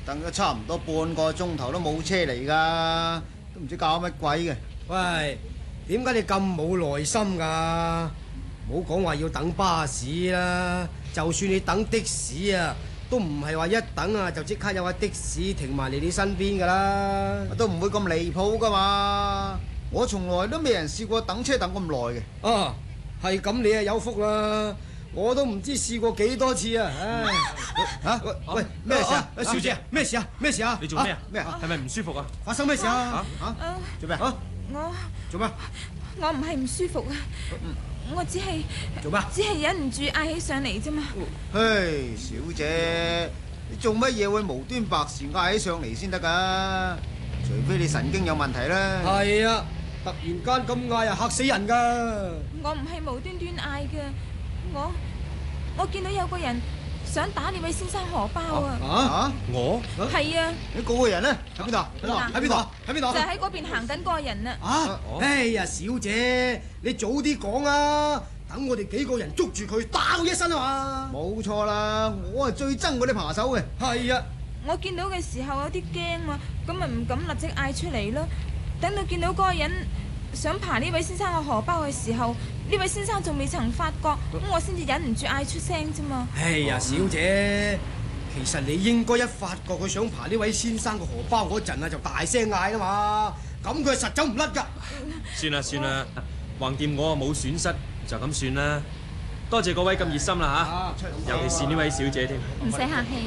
等咗差唔多半個鐘頭都冇車嚟㗎，都唔知搞乜鬼嘅。 喂，點解你咁冇耐心㗎？唔好講話要等巴士啦，就算你等的士啊，都唔係話一等啊就即刻有架的士停埋嚟你身邊㗎啦， 都唔會咁離譜㗎嘛。我從來都未人試過等車等咁耐嘅。 啊，係咁你啊有福啦，我都唔知試過幾多次啊！唉，嚇喂，咩事啊？小姐，咩事啊？咩事啊？ 你做咩啊？ 咩啊？ 係咪唔舒服啊？ 發生咩事啊？ 嚇？做咩？ 我做咩？ 我唔係唔舒服啊，我只係忍唔住嗌起上嚟啫嘛。 嘿，小姐，你做乜嘢會無端白事嗌起上嚟先得㗎？除非你神經有問題啦。 係啊，突然間咁嗌啊嚇死人㗎！ 我唔係無端端嗌嘅，我見到有個人想打呢位先生荷包啊！ 啊？ 我係啊， 你嗰個人咧喺邊度？ 喺邊度？喺邊度？ 就喺嗰邊行緊嗰個人啊！ 啊！哎呀，小姐，你早啲講啊！等我哋幾個人捉住佢，打佢一身啊嘛！ 冇錯啦，我係最憎嗰啲扒手嘅。 係啊， 我見到嘅時候有啲驚啊，咁咪唔敢立即嗌出嚟咯。等到見到嗰個人想扒呢位先生嘅荷包嘅時候，呢位先生仲未曾發覺，咁我先至忍唔住嗌出聲啫嘛。 哎呀，小姐，其實你應該一發覺佢想扒呢位先生嘅荷包嗰陣啊，就大聲嗌啦嘛，咁佢實走唔甩㗎。 算啦，橫掂我啊冇損失，就咁算啦。多謝各位咁熱心啦嚇，尤其是呢位小姐添。 唔使客氣。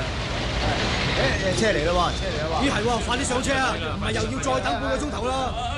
車嚟啦喎，車嚟啦喎。 咦係喎，快啲上車啊！唔係又要再等半個鐘頭啦。